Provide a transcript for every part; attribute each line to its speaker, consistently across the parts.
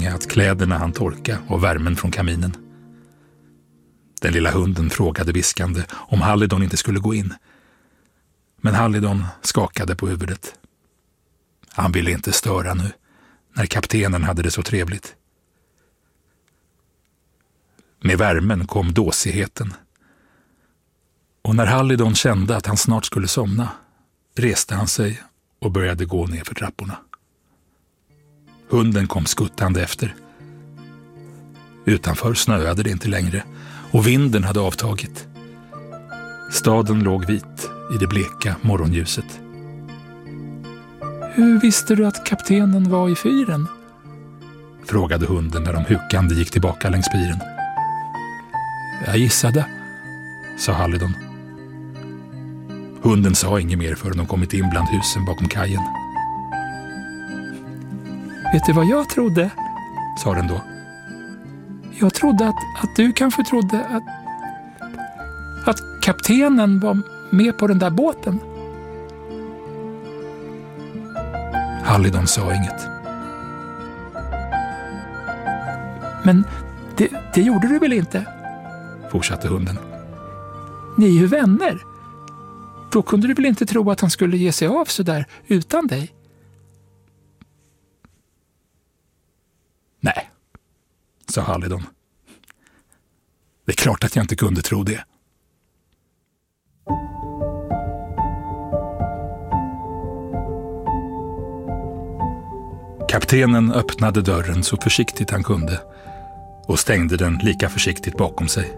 Speaker 1: länge att kläderna hann torka och värmen från kaminen. Den lilla hunden frågade viskande om Halidon inte skulle gå in. Men Halidon skakade på huvudet. Han ville inte störa nu, när kaptenen hade det så trevligt. Med värmen kom dåsigheten. Och när Halidon kände att han snart skulle somna, reste han sig och började gå ner för trapporna. Hunden kom skuttande efter. Utanför snöade det inte längre och vinden hade avtagit. Staden låg vit i det bleka morgonljuset. Hur visste du att kaptenen var i fyren? Frågade hunden när de hukande gick tillbaka längs piren. Jag gissade, sa Halidon. Hunden sa inget mer förrän de kommit in bland husen bakom kajen. Vet du vad jag trodde? Sa den då. Jag trodde att du kanske trodde att kaptenen var med på den där båten. Halidon sa inget. Men det gjorde du väl inte? Fortsatte hunden. Ni är ju vänner. Då kunde du väl inte tro att han skulle ge sig av så där utan dig? Nej, sa Halidon. Det är klart att jag inte kunde tro det. Kaptenen öppnade dörren så försiktigt han kunde och stängde den lika försiktigt bakom sig.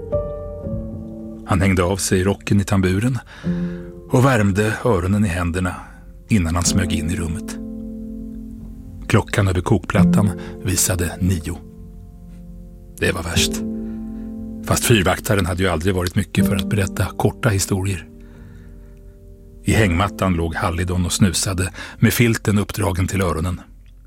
Speaker 1: Han hängde av sig rocken i tamburen och värmde öronen i händerna innan han smög in i rummet. Klockan över kokplattan visade 9. Det var värst. Fast fyrvaktaren hade ju aldrig varit mycket för att berätta korta historier. I hängmattan låg Halidon och snusade med filten uppdragen till öronen.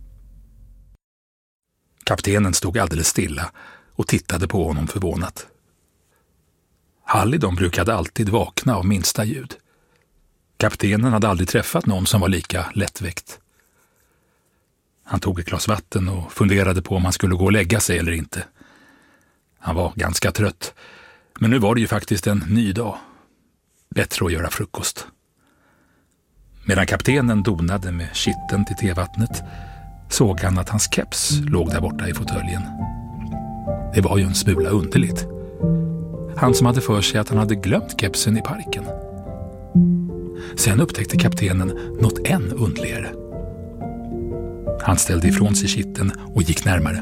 Speaker 1: Kaptenen stod alldeles stilla och tittade på honom förvånat. Halidon brukade alltid vakna av minsta ljud. Kaptenen hade aldrig träffat någon som var lika lättväckt. Han tog ett glas vatten och funderade på om han skulle gå och lägga sig eller inte. Han var ganska trött, men nu var det ju faktiskt en ny dag. Bättre att göra frukost. Medan kaptenen donade med kitten till tevattnet såg han att hans keps låg där borta i fåtöljen. Det var ju en smula underligt. Han som hade för sig att han hade glömt kepsen i parken. Sen upptäckte kaptenen något än underligare. Han ställde ifrån sig kitten och gick närmare.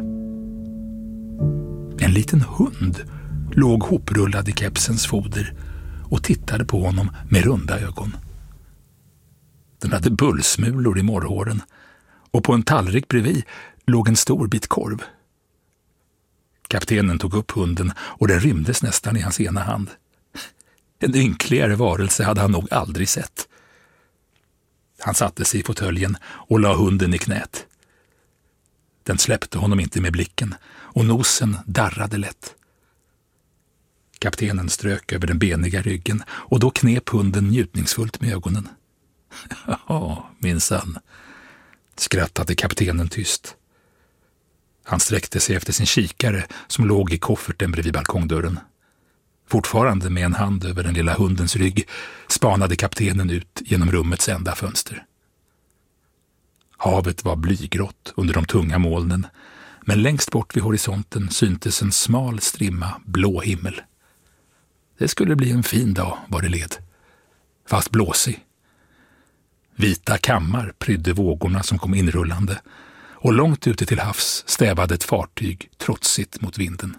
Speaker 1: En liten hund låg hoprullad i kepsens foder och tittade på honom med runda ögon. Den hade bullsmulor i morrhåren och på en tallrik bredvid låg en stor bit korv. Kaptenen tog upp hunden och den rymdes nästan i hans ena hand. En ynkligare varelse hade han nog aldrig sett. Han satte sig i fåtöljen och la hunden i knät. Den släppte honom inte med blicken och nosen darrade lätt. Kaptenen strök över den beniga ryggen och då knep hunden njutningsfullt med ögonen. Ja, minsann, skrattade kaptenen tyst. Han sträckte sig efter sin kikare som låg i kofferten bredvid balkongdörren. Fortfarande med en hand över den lilla hundens rygg spanade kaptenen ut genom rummets enda fönster. Havet var blygrått under de tunga molnen, men längst bort vid horisonten syntes en smal strimma blå himmel. Det skulle bli en fin dag var det led, fast blåsig. Vita kammar prydde vågorna som kom inrullande och långt ute till havs stävade ett fartyg trotsigt mot vinden.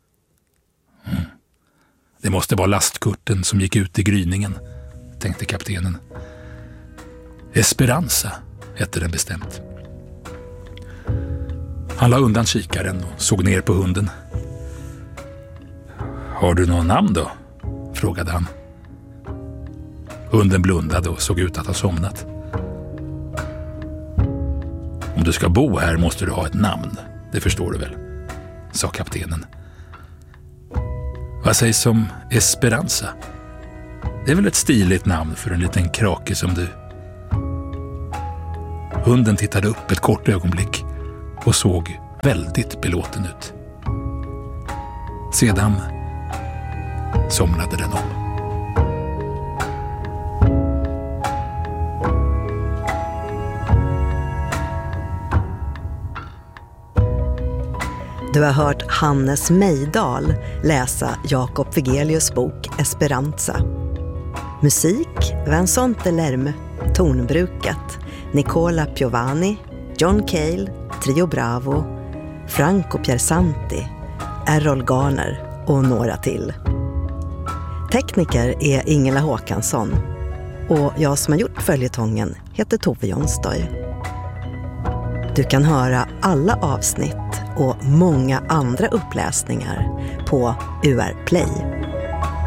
Speaker 1: Det måste vara lastkurten som gick ut i gryningen, tänkte kaptenen. Esperanza hette den bestämt. Han la undan kikaren och såg ner på hunden. Har du någon namn då? Frågade han. Hunden blundade och såg ut att ha somnat. Om du ska bo här måste du ha ett namn, det förstår du väl, sa kaptenen. Vad sägs om Esperanza? Det är väl ett stiligt namn för en liten krake som du. Hunden tittade upp ett kort ögonblick och såg väldigt belåten ut. Sedan somnade den om.
Speaker 2: Du har hört Hannes Mejdal läsa Jakob Wigelius bok Esperanza. Musik Vincent Delerme, Tonbruket, Nicola Piovani, John Cale, Trio Bravo, Franco Piersanti, Errol Garner och några till. Tekniker är Ingela Håkansson och jag som har gjort följetongen heter Tove Jonstoy. Du kan höra alla avsnitt och många andra uppläsningar på UR Play.